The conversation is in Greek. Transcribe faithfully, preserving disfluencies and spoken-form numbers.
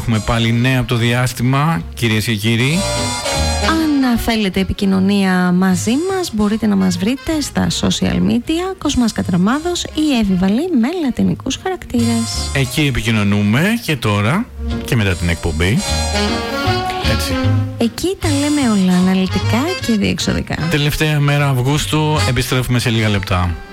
Έχουμε πάλι νέα από το διάστημα, κυρίες και κύριοι. Αν θέλετε επικοινωνία μαζί μας, μπορείτε να μας βρείτε στα social media Κοσμάς Κατραμάδος ή Εύη με λατινικούς χαρακτήρες. Εκεί επικοινωνούμε και τώρα και μετά την εκπομπή. Έτσι. Εκεί τα λέμε όλα αναλυτικά και διεξοδικά. Τελευταία μέρα Αυγούστου, επιστρέφουμε σε λίγα λεπτά.